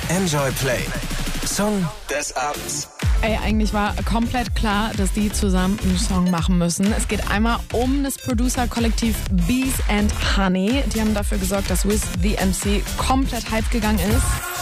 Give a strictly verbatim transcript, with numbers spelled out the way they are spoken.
Enjoy Play. Song des Abends. Ey, eigentlich war komplett klar, dass die zusammen einen Song machen müssen. Es geht einmal um das Producer-Kollektiv Bees and Honey. Die haben dafür gesorgt, dass Wiz the M C komplett hype gegangen ist.